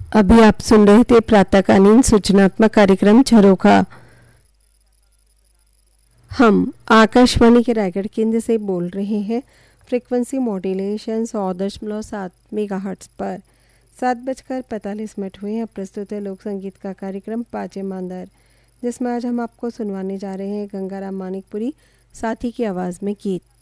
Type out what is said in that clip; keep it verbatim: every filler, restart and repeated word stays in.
अभी आप सुन रहे थे प्रातःकालीन सूचनात्मक कार्यक्रम झरोखा। हम आकाशवाणी के रायगढ़ केंद्र से बोल रहे हैं। फ्रीक्वेंसी मॉड्यूलेशन सौ दशमलव सात मेगाहर्ट्ज पर सात बजकर पैंतालीस मिनट हुए हैं। प्रस्तुत है लोक संगीत का कार्यक्रम पाँच ईमानदार, जिसमें आज हम आपको सुनवाने जा रहे हैं गंगाराम मानिकपुरी साथी की आवाज़ में गीत।